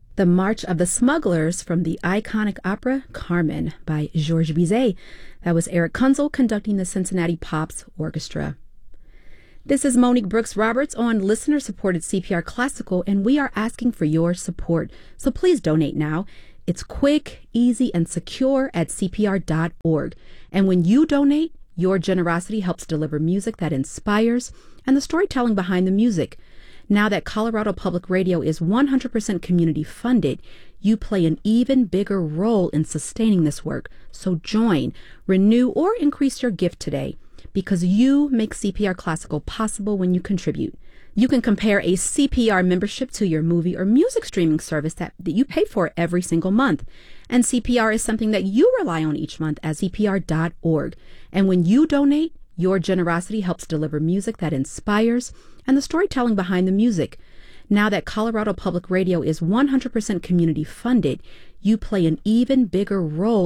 The March of the Smugglers from the iconic opera Carmen by Georges Bizet. That was Eric Kunzel conducting the Cincinnati Pops Orchestra. This is Monique Brooks Roberts on listener-supported CPR Classical, and we are asking for your support. So please donate now. It's quick, easy, and secure at CPR.org. And when you donate, your generosity helps deliver music that inspires and the storytelling behind the music. Now that Colorado Public Radio is 100% community funded, you play an even bigger role in sustaining this work. So join, renew, or increase your gift today, because you make CPR Classical possible when you contribute. You can compare a CPR membership to your movie or music streaming service that you pay for every single month. And CPR is something that you rely on each month at CPR.org. And when you donate, your generosity helps deliver music that inspires and the storytelling behind the music. Now that Colorado Public Radio is 100% community funded, you play an even bigger role